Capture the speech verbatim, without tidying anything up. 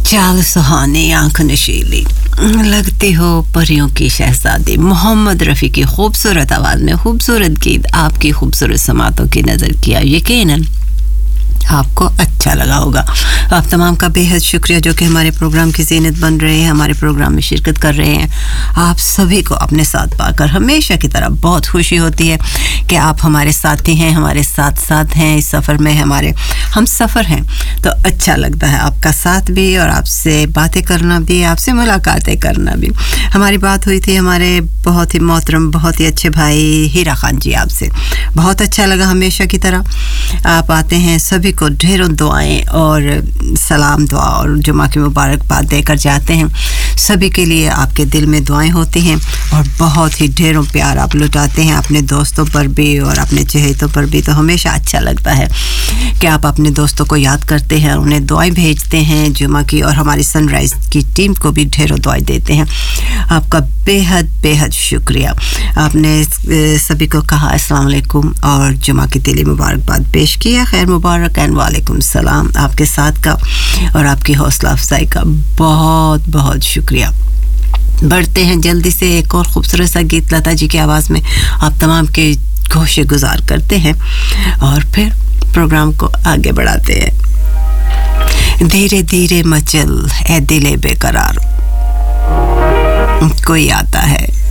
चाल सुहानी आंख नशीली लगती हो परियों की शहजादी मोहम्मद रफ़ी की खूबसूरत आवाज़ में खूबसूरत गीत आपकी खूबसूरत समातों की नज़र किया यकीनन आपको अच्छा लगा होगा आप तमाम का बेहद शुक्रिया जो कि हमारे प्रोग्राम की ज़ीनत बन रहे हैं हमारे प्रोग्राम में शिरकत कर रहे हैं आप सभी को अपने साथ पाकर हमेशा की तरह बहुत खुशी होती है कि आप हमारे साथी हैं हमारे साथ साथ हैं इस सफ़र में हमारे हम सफ़र हैं तो अच्छा लगता है आपका साथ भी और आपसे बातें करना भी आपसे मुलाकातें करना भी हमारी बात हुई थी हमारे बहुत ही मोहतरम बहुत ही अच्छे भाई हीरा खान जी आपसे बहुत अच्छा लगा हमेशा की तरह आप आते हैं सभी को ढेरों दुआएं और सलाम दुआ और जुमा की मुबारकबाद देकर जाते हैं सभी के लिए आपके दिल में दुआएं होती हैं और बहुत ही ढेरों प्यार आप लुटाते हैं अपने दोस्तों पर भी और अपने चहेतों पर भी तो हमेशा अच्छा लगता है कि आप अपने दोस्तों को याद करते हैं उन्हें दुआएं भेजते हैं जुमा की और हमारी सनराइज की टीम को भी ढेरों दुआएं देते हैं आपका बेहद बेहद शुक्रिया आपने सभी को कहा अस्सलाम वालेकुम और जुमा की दिली मुबारकबाद पेश किया खैर मुबारक एंड वालेकुम सलाम आपके साथ का और आपकी हौसला अफजाई का बहुत बहुत शुक्रिया बढ़ते हैं जल्दी से एक और खूबसूरत सा गीत लता जी की आवाज़ में आप तमाम के गोशे गुजार करते हैं और फिर प्रोग्राम को आगे बढ़ाते हैं धीरे धीरे मचल ए दिले बेकरार कोई आता है